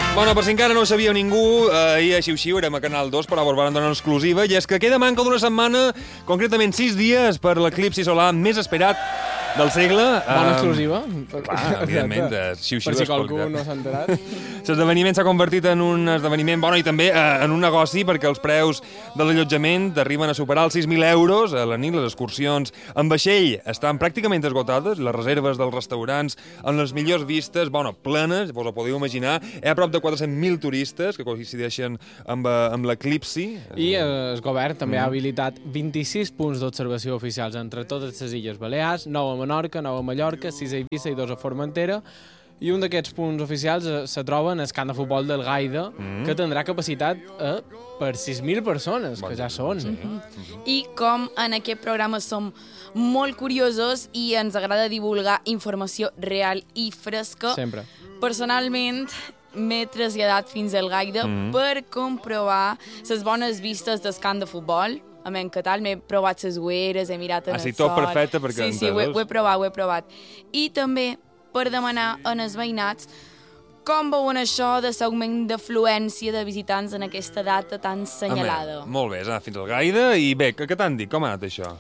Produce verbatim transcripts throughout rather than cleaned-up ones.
Bueno, per si encara no ho sabia ningú, ahir a Xiu-Xiu érem a Canal dos, però vos van donar una exclusiva, i és que queda manca d'una setmana, concretament sis dies, per l'eclipsi solar més esperat del segle. Bona exclusiva. Clar, evidentment, de Xiu-Xiu. Per si qualcú no s'ha enterat. L'esdeveniment s'ha convertit en un esdeveniment, bueno, i també eh, en un negoci, perquè els preus de l'allotjament arriben a superar els sis mil euros a la nit. Les excursions en vaixell estan pràcticament esgotades, les reserves dels restaurants amb les millors vistes, bueno, plenes, vos ho podeu imaginar. Hi ha prop de quatre-cents mil turistes que coincideixen amb, amb l'eclipsi. I el govern també mm. ha habilitat vint-i-sis punts d'observació oficials entre totes les Illes Balears, nou a Menorca, nou a Mallorca, sis a Eivissa i dos a Formentera. I un d'aquests punts oficials se troba en el camp de futbol del Gaida, mm. que tindrà capacitat eh, per sis mil persones, bon, que ja són. Sí. Mm-hmm. I com en aquest programa som molt curiosos i ens agrada divulgar informació real i fresca, sempre. Personalment m'he traslladat fins al Gaida mm. per comprovar les bones vistes del camp de futbol. A mi que tal, m'he provat les ueres, he mirat en ah, sí, el sol. tot perfecte perquè... Sí, sí, ho he, ho he provat, ho he provat. I també per demanar en els veïnats com veuen això de l'augment d'afluència de visitants en aquesta data tan senyalada. Home, molt bé, has anat fins al Gaida i bé, què t'han dit? Com ha anat això?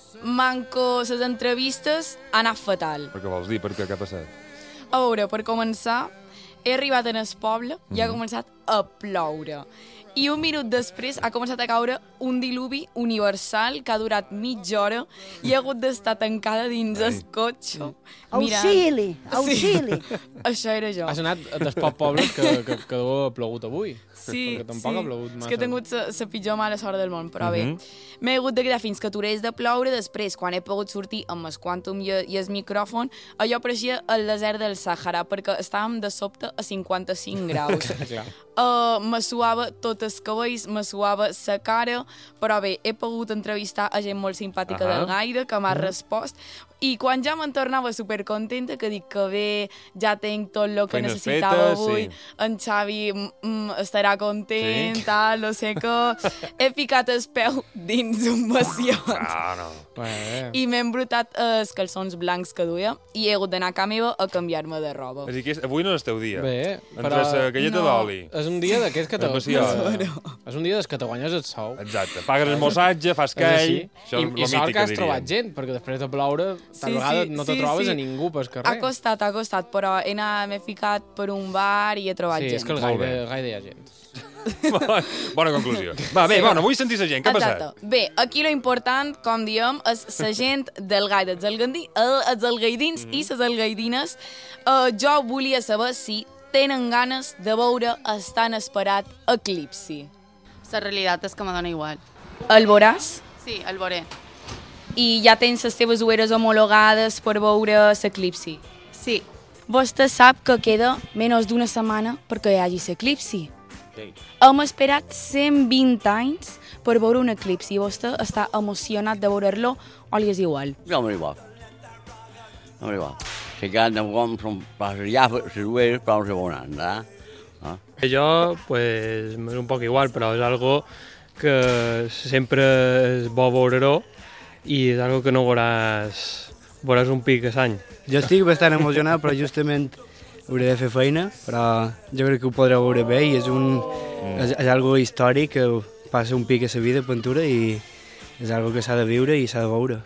Manco les entrevistes ha anat fatal. Per què vols dir? Per què? Què ha passat? A veure, per començar, he arribat en el poble i mm. ha començat a ploure. I un minut després ha començat a caure un diluvi universal que ha durat mitja hora i ha hagut d'estar tancada dins el cotxe. Auxili, auxili. Sí, això era jo. Has anat dels pocs pobles que, que, que deu ha plogut avui. Sí, perquè tampoc sí. ha plogut massa. És que he tingut la pitjor mala sort del món, però uh-huh. bé. M'he hagut de quedar fins que aturés de ploure. Després, quan he pogut sortir amb el quàntum i, i el micròfon, allò pareixia el desert del Sàhara, perquè estàvem de sobte a cinquanta-cinc graus. uh, me suava tot els cabells, me suava la cara, però bé, he pogut entrevistar a gent molt simpàtica uh-huh. del Gaida, que m'ha uh-huh. respost, i quan ja me'n tornava supercontenta, que dic que bé, ja tinc tot el que feines necessitava fetes, avui, sí. en Xavi mm, estarà content, sí. tal, no sé què, he ficat el peu dins un vaciot. Ah, no. Eh. I m'he embrutat els calçons blancs que duia i he hagut d'anar a casa meva a canviar-me de roba. És a dir, que és, avui no és el teu dia. Bé, però... Entre la galleta no. d'oli. És un dia d'aquests que te... No. És un dia des que te guanyes el sou. Exacte. Pagues el mossatge, fas call... I, i sort que has trobat gent, perquè després de ploure, tal sí, vegada sí, no te sí, trobes sí. a ningú pel carrer. Ha costat, ha costat, però he anat, m'he ficat per un bar i he trobat sí, gent. Sí, és que el gaire, gaire hi ha gent. Bona conclusió. Va, bé, sí, bueno, vull sentir la gent. Què ha passat? Exacte. Bé, aquí lo important, com diem, és la gent del Gaida, els, algandí, els algaidins mm. i les algaidines. Uh, jo volia saber si tenen ganes de veure el tan esperat eclipsi. La realitat és que me dona igual. El veuràs? Sí, el veuré. I ja tens les teves ueres homologades per veure l'eclipsi? Sí. Vostè sap que queda menys d'una setmana perquè hi hagi l'eclipsi. Sí. Hem esperat cent vint anys per veure un eclipsi i vostè està emocionat de veure-lo o li és igual? No me igual. No me igual. Si cada com passaria les ueres, però no se veuran, ¿verdad? ¿Ah? Jo, pues, és un poc igual, però és algo que sempre és bo veure-ho i és algo que no veuràs, veuràs un pic a l'any. Jo estic bastant emocionat, però justament hauré de fer feina, però jo crec que ho podreu veure bé i és, un, és, és algo històric que passa un pic a la vida, pintura, i és algo que s'ha de viure i s'ha de veure.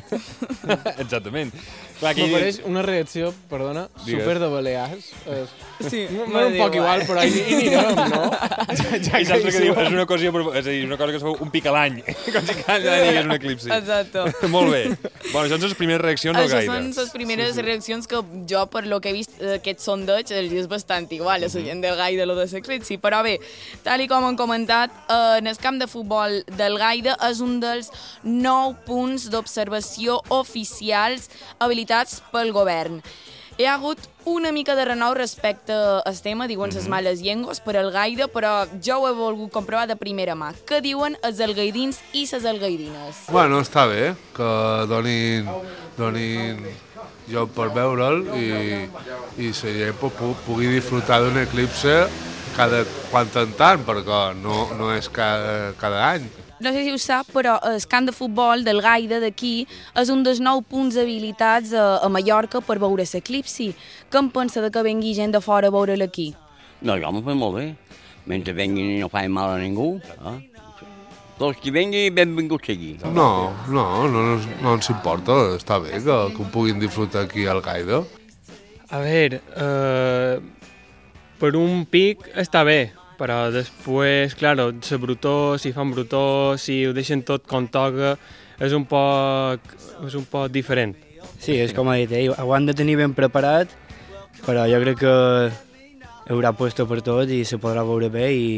Exactament. Clar, aquí... M'apareix una reacció, perdona, Digues. super de Balears. És... Sí, m'és un poc igual, però hi, hi anirem, no? Ja, ja I saps que diu, és una cosa, és a dir, una cosa que es fa un pic a l'any, com si cada any hi hagués un eclipsi. Exacte. Molt bé. Bueno, això són les primeres reaccions al Gaida. Això són les primeres sí, sí. reaccions que jo, per lo que he vist aquest sondeig, els és bastant igual a la gent del Gaida, lo de l'eclipsi. Però bé, tal i com han comentat, en el camp de futbol del Gaida és un dels nou punts d'observació oficials habilitats pel govern. Hi ha hagut una mica de renou respecte al tema, diuen les males llengües, per al Gaida, però jo ho he volgut comprovar de primera mà. Què diuen els algaidins i les algaidines? Bueno, està bé que donin, donin lloc per veure'l i, i la gent pugui disfrutar d'un eclipse cada quan en tant, perquè no, no és cada, cada any. No sé si ho sap, però el camp de futbol del Gaida d'aquí és un dels nou punts habilitats a, a Mallorca per veure l'eclipsi. Què en pensa de que vengui gent de fora a veure'l aquí? No, jo m'ho faig molt bé. Mentre venguin i no faig mal a ningú. Eh? Tots qui vengui, benvingut sigui. No, no, no, no ens importa. Està bé que, que ho puguin disfrutar aquí al Gaida. A veure, eh, per un pic està bé, però després, claro, la brutó, si fan brutó, si ho deixen tot com toca, és un poc, és un poc diferent. Sí, és com ha dit ell, ho han de tenir ben preparat, però jo crec que hi haurà puesto per tot i se podrà veure bé i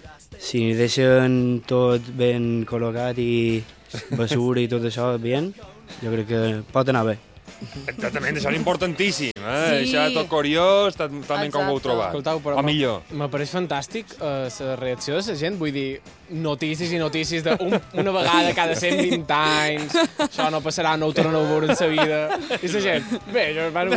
si deixen tot ben col·locat i basura i tot això bien, jo crec que pot anar bé. Exactament, això és importantíssim, eh? Sí. Això tot curiós, totalment com ho heu trobat. Escoltau, però o millor. M'apareix fantàstic eh, la reacció de la gent, vull dir, notícies i notícies de un, una vegada cada cent vint anys, això no passarà, no ho tornen a veure en sa vida, i la gent, bé, jo, bueno,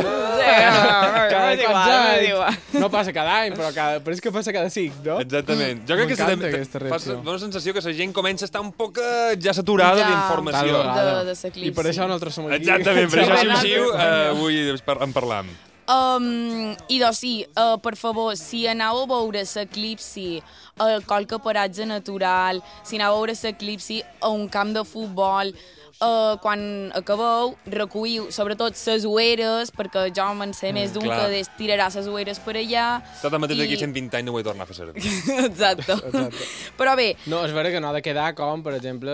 cada igual, no passa cada any, però cada, pareix que passa cada cinc, no? Exactament. Jo crec que se M'encanta aquesta fa reacció. una sensació que la gent comença a estar un poc eh, ja saturada Ja. d'informació. Tal vegada. De, de s'eclipsi. I per això nosaltres som aquí. Exactament, per això Sí. Xiu-Xiu, eh, avui en parlam. Um, I doncs sí, uh, per favor, si aneu a veure l'eclipsi a qualque paratge natural, si aneu a veure l'eclipsi a un camp de futbol, uh, quan acabeu, recolliu sobretot les ueres, perquè jo me'n sé més d'un clar. que des tirarà les ueres per allà. Tot el mateix I- d'aquí cent vint anys no ho he tornat a fer servir. Exacte. Però bé, No, és vera que no ha de quedar com, per exemple,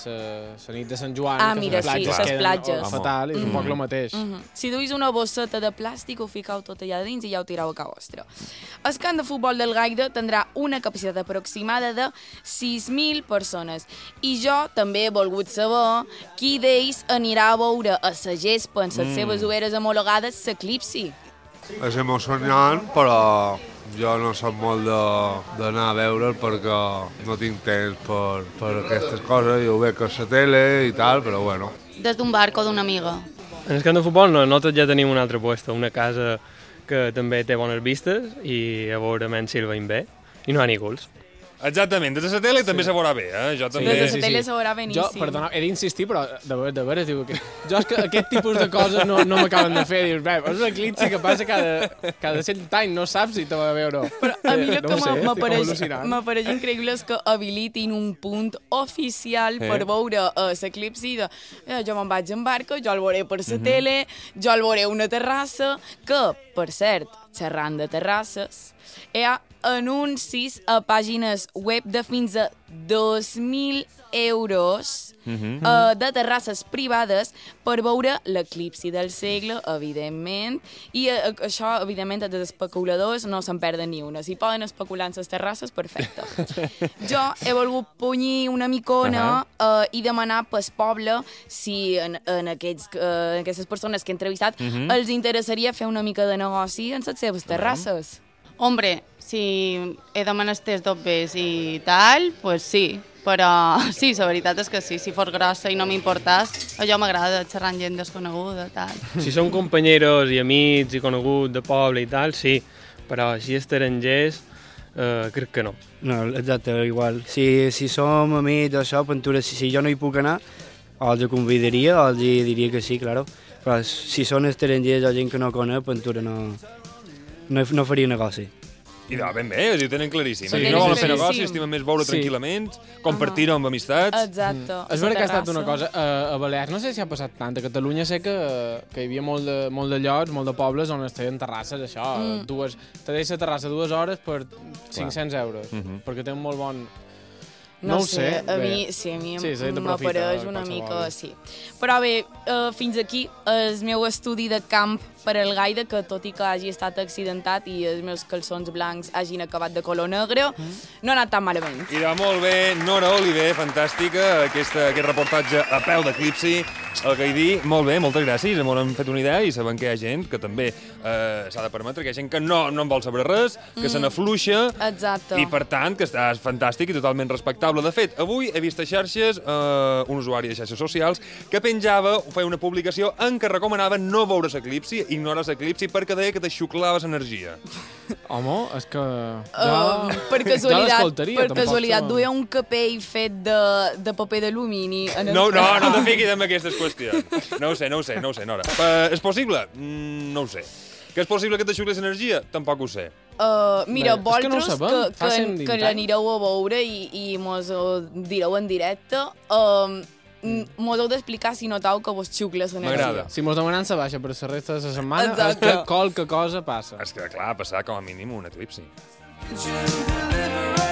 la nit de Sant Joan, Ah, que mira, les sí, platges les queden platges. oh, fatal, és un poc el mateix. Mhm. Si duis una bosseta de plàstic, ho ficau tot allà dins i ja ho tirau a casa vostra. El camp de futbol del Gaida tindrà una capacitat aproximada de sis mil persones. I jo també he volgut saber qui d'ells anirà a veure a la gespa en les Mm. seves ueres homologades l'eclipsi. És emocionant, però jo no soc molt de- d'anar a veure'l perquè no tinc temps per, per aquestes coses. Jo ho veig a la tele i tal, però bueno. Des d'un barco d'una amiga. En el camp de futbol no, nosaltres ja tenim un altre puesto, una casa que també té bones vistes i a veure menys Silva in bé, i no hi ha ni gols. Exactament, des de la tele també se veurà bé, eh? Jo també... Des de la tele se veurà beníssim. Jo, perdona, he d'insistir, però de, ver- de veres, diu que... Jo és que aquest tipus de coses no, no m'acaben de fer. Dius, bé, és un eclipsi que passa cada, cada cent anys, no saps si te va a veure o no. Però a mi el No que ho sé, estic com m'apareix al·lucinant. m'apareix increïble és que habilitin un punt oficial Eh. per veure uh, l'eclipsi de eh, jo me'n vaig en barca, jo el veuré per la tele, jo el veuré a una terrassa, que, per cert, xerrant de terrasses, hi ha anuncis a pàgines web de fins a dos mil euros Mhm. uh, de terrasses privades per veure l'eclipsi del segle, evidentment, i uh, això, evidentment, els especuladors no se'n perden ni una. Si poden especular en les terrasses, perfecte. Jo he volgut punyir una micona uh, i demanar pel poble si en, en, aquests, uh, en aquestes persones que he entrevistat Mhm. els interessaria fer una mica de negoci en les seves terrasses. Hombre, si he de menesters dobbers i tal, pues sí. Però sí, la veritat és que sí, si fos grossa i no m'importàs, allò m'agrada, xerrar amb gent desconeguda, tal. Si són companyeros i amics i coneguts de poble i tal, sí, però així estrangers, eh, crec que no. No, exacte, igual. Si, si som amics d'això, Pintura, si, si jo no hi puc anar, o els convidaria, o els diria que sí, claro. Però si són estrangers o gent que no conec, Pintura no, no, no faria negoci. I de ben bé, ho tenen claríssim. Ho Si tenen no volen fer claríssim. negoci, estimen més veure Sí. tranquil·lament, compartir-ho amb amistats. Exacte. Mm. És vera que ha estat una cosa, a, a Balears no sé si ha passat tant, a Catalunya sé que, que hi havia molt de, molt de llocs, molt de pobles on es feien terrasses, això, Mm. dues, te deixa terrassa dues hores per cinc-cents euros, Mhm. perquè té un molt bon... No, No ho sé, sé, a bé. mi, sí, a mi Sí, la gent em- aprofita m'apareix una qualsevol. mica, sí. Però bé, uh, fins aquí el meu estudi de camp per al Gaida, que tot i que hagi estat accidentat i els meus calçons blancs hagin acabat de color negre, no ha anat tan malament. I de molt bé, Nora Oliver, fantàstica, aquesta, aquest reportatge a peu d'eclipsi, el que hi dir, molt bé, moltes gràcies, ens hem fet una idea i sabem que hi ha gent que també eh, s'ha de permetre, que hi ha gent que no, no en vol saber res, que se n'afluixa, Exacte. i per tant que està fantàstic i totalment respectable. De fet, avui he vist a xarxes eh, un usuari de xarxes socials que penjava, feia una publicació en què recomanava no veure l'eclipsi, ignorar l'eclipsi, perquè deia que t'aixuclaves energia. Home, és que... Uh, per jo casualitat, l'escoltaria, per tampoc casualitat se- duia un capell fet de, de paper d'alumini. en el- No, no, no te fiquis en aquestes qüestions. No ho sé, no ho sé, no ho sé, Nora. Uh, és possible? Mm, no ho sé. Que és possible que t'aixucli l'energia? Tampoc ho sé. Uh, mira, Bé, és que no ho vosaltres sabem, que, fa que, cent vint que anys. l'anireu a veure i, i mos ho direu en directe, uh, mos heu d'explicar si notau que vos xucla l'energia. M'agrada. Si mos demanen se baixa per la resta de la setmana, Exacte. és que qualque cosa passa. És que, clar, passarà com a mínim un eclipsi. Deliver